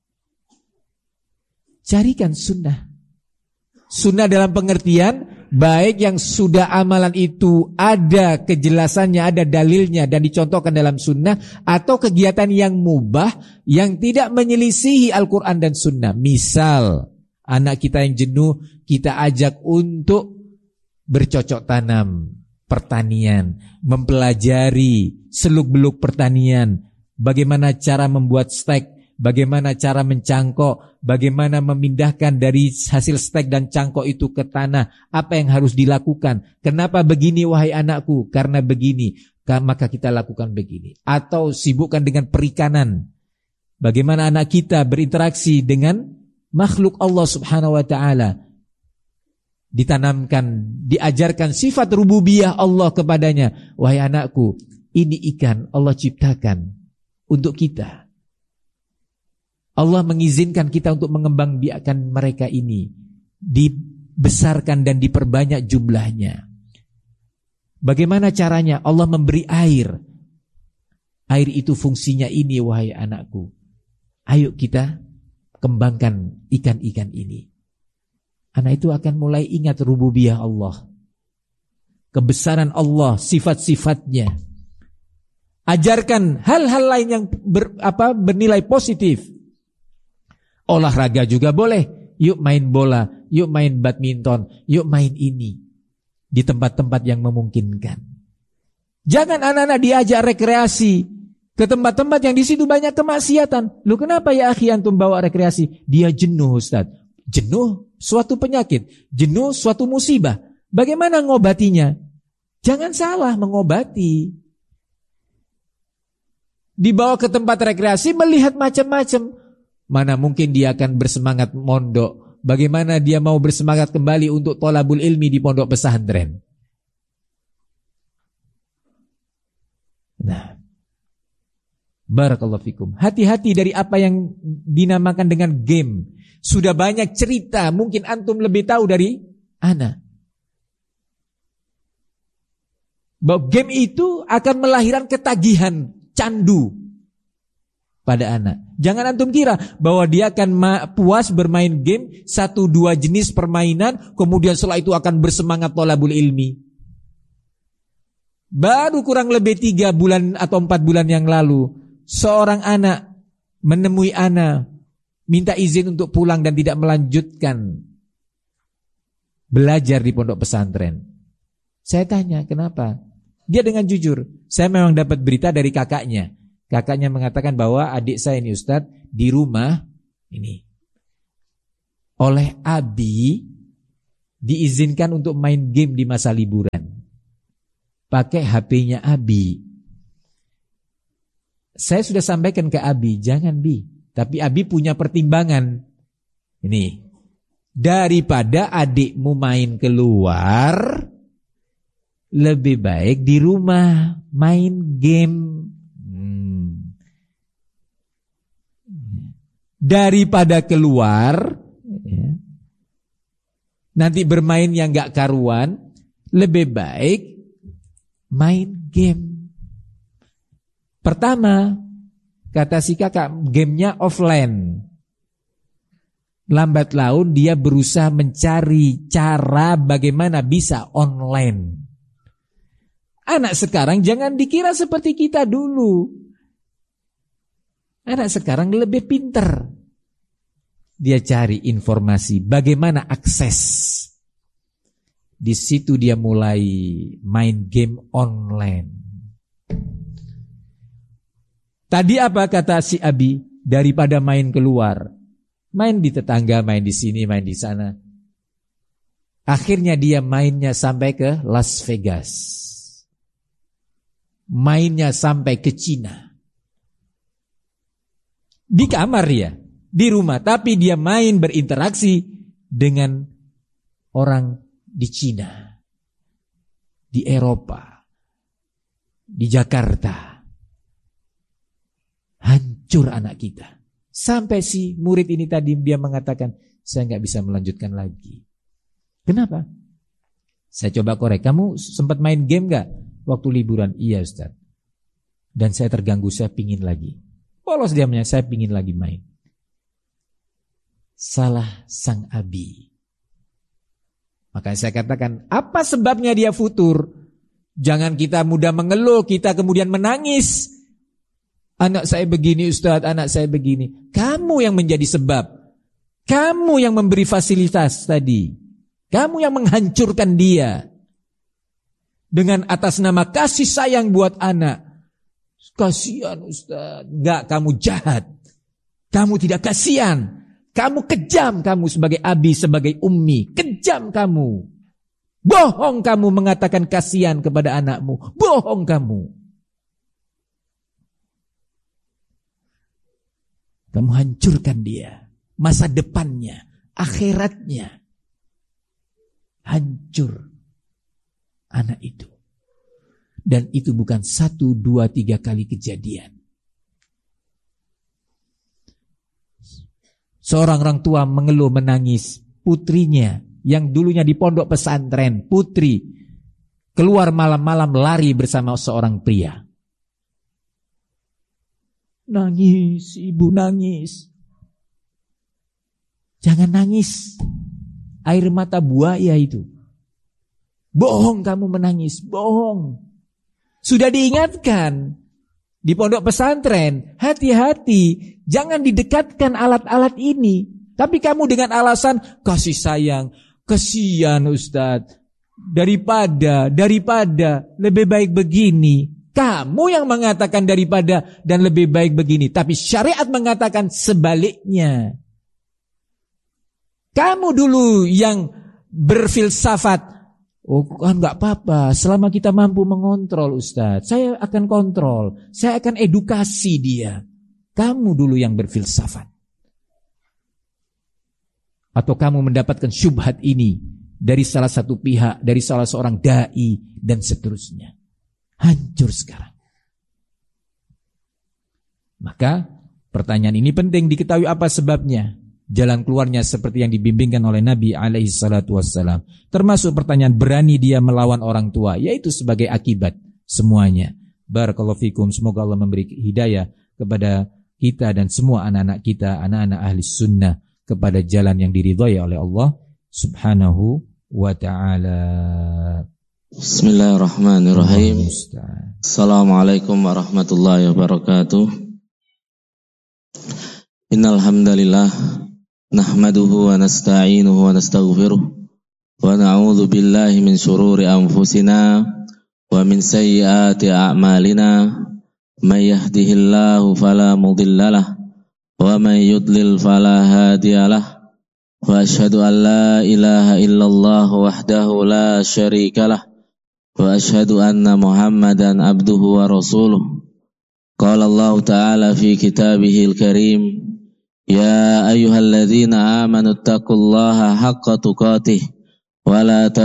Carikan sunnah. Sunnah dalam pengertian, baik yang sudah amalan itu ada kejelasannya, ada dalilnya dan dicontohkan dalam sunnah, atau kegiatan yang mubah yang tidak menyelisihi Al-Quran dan sunnah. Misal, anak kita yang jenuh, kita ajak untuk bercocok tanam, pertanian, mempelajari seluk-beluk pertanian, bagaimana cara membuat stek, bagaimana cara mencangkok, bagaimana memindahkan dari hasil stek dan cangkok itu ke tanah, apa yang harus dilakukan, kenapa begini wahai anakku, karena begini, maka kita lakukan begini. Atau sibukkan dengan perikanan, bagaimana anak kita berinteraksi dengan makhluk Allah subhanahu wa ta'ala, ditanamkan, diajarkan sifat rububiyah Allah kepadanya. Wahai anakku, ini ikan Allah ciptakan untuk kita. Allah mengizinkan kita untuk mengembangbiakkan mereka ini, dibesarkan dan diperbanyak jumlahnya. Bagaimana caranya? Allah memberi air. Air itu fungsinya ini wahai anakku. Ayo kita kembangkan ikan-ikan ini. Anak itu akan mulai ingat rububiyah Allah, kebesaran Allah, sifat-sifatnya. Ajarkan hal-hal lain yang ber, apa, bernilai positif. Olahraga juga boleh. Yuk main bola, yuk main badminton, yuk main ini. Di tempat-tempat yang memungkinkan. Jangan anak-anak diajak rekreasi ke tempat-tempat yang di situ banyak kemaksiatan. Lu kenapa ya akhi antum bawa rekreasi? Dia jenuh Ustaz. Jenuh suatu penyakit, jenuh suatu musibah. Bagaimana ngobatinya? Jangan salah mengobati. Dibawa ke tempat rekreasi melihat macam-macam. Mana mungkin dia akan bersemangat mondok? Bagaimana dia mau bersemangat kembali untuk thalabul ilmi di pondok pesantren? Nah, barakallahu fikum. Hati-hati dari apa yang dinamakan dengan game. Sudah banyak cerita, mungkin antum lebih tahu dari ana. Bahwa game itu akan melahirkan ketagihan, candu pada anak. Jangan antum kira bahwa dia akan puas bermain game satu dua jenis permainan, kemudian setelah itu akan bersemangat thalabul ilmi. Baru kurang lebih tiga bulan atau empat bulan yang lalu, seorang anak menemui ana, minta izin untuk pulang dan tidak melanjutkan belajar di pondok pesantren. Saya tanya, kenapa? Dia dengan jujur, saya memang dapat berita dari kakaknya. Kakaknya mengatakan bahwa adik saya ini Ustadz di rumah ini oleh abi diizinkan untuk main game di masa liburan. Pakai H P-nya abi. Saya sudah sampaikan ke abi, jangan bi. Tapi abi punya pertimbangan. Ini, daripada adikmu main keluar, lebih baik di rumah main game. Hmm. Daripada keluar, ya, nanti bermain yang gak karuan, lebih baik main game. Pertama, kata si kakak, gamenya offline. Lambat laun dia berusaha mencari cara bagaimana bisa online. Anak sekarang jangan dikira seperti kita dulu. Anak sekarang lebih pinter. Dia cari informasi bagaimana akses. Di situ dia mulai main game online. Tadi apa kata si abi? Daripada main keluar, main di tetangga, main di sini, main di sana. Akhirnya dia mainnya sampai ke Las Vegas. Mainnya sampai ke Cina. Di kamar ya, di rumah, tapi dia main berinteraksi dengan orang di Cina, di Eropa, di Jakarta. Hancur anak kita. Sampai si murid ini tadi dia mengatakan, saya nggak bisa melanjutkan lagi. Kenapa? Saya coba korek. Kamu sempat main game nggak waktu liburan? Iya Ustaz. Dan saya terganggu, saya pingin lagi. Polos dia menyatakan, saya pingin lagi main. Salah sang abi. Makanya saya katakan, apa sebabnya dia futur? Jangan kita mudah mengeluh, kita kemudian menangis. Anak saya begini Ustaz, anak saya begini. Kamu yang menjadi sebab. Kamu yang memberi fasilitas tadi. Kamu yang menghancurkan dia. Dengan atas nama kasih sayang buat anak. Kasihan Ustaz. Enggak, kamu jahat. Kamu tidak kasihan. Kamu kejam, kamu sebagai abi, sebagai ummi. Kejam kamu. Bohong kamu mengatakan kasihan kepada anakmu. Bohong kamu. Kamu hancurkan dia. Masa depannya, akhiratnya. Hancur anak itu. Dan itu bukan satu, dua, tiga kali kejadian. Seorang orang tua mengeluh menangis. Putrinya yang dulunya di pondok pesantren, putri, keluar malam-malam lari bersama seorang pria. Nangis, ibu nangis. Jangan nangis. Air mata buaya itu. Bohong kamu menangis, bohong. Sudah diingatkan di pondok pesantren, hati-hati, jangan didekatkan alat-alat ini. Tapi kamu dengan alasan kasih sayang, kasihan Ustadz. Daripada, daripada lebih baik begini. Kamu yang mengatakan daripada dan lebih baik begini. Tapi syariat mengatakan sebaliknya. Kamu dulu yang berfilsafat. Oh kan gak apa-apa. Selama kita mampu mengontrol Ustaz. Saya akan kontrol. Saya akan edukasi dia. Kamu dulu yang berfilsafat. Atau kamu mendapatkan syubhat ini. Dari salah satu pihak. Dari salah seorang da'i. Dan seterusnya. Hancur sekarang. Maka pertanyaan ini penting diketahui apa sebabnya. Jalan keluarnya seperti yang dibimbingkan oleh Nabi alaihi salatu wassalam. Termasuk pertanyaan berani dia melawan orang tua. Yaitu sebagai akibat semuanya. Barakallahu fikum. Semoga Allah memberi hidayah kepada kita dan semua anak-anak kita. Anak-anak ahli sunnah. Kepada jalan yang diridhai oleh Allah subhanahu wa ta'ala. Bismillahirrahmanirrahim. Assalamualaikum warahmatullahi wabarakatuh. Innal hamdalillah nahmaduhu wa nasta'inuhu wa nastaghfiruh wa na'udzu billahi min shururi anfusina wa min sayyiati a'malina من يهده الله فلا مضل له ومن يضلل فلا هادي له وأشهد أن لا إله إلا الله وحده لا شريك له وأشهد أن محمدا عبده ورسوله قال الله تعالى في كتابه الكريم يا أيها الذين آمنوا اتقوا الله حق تقاته ولا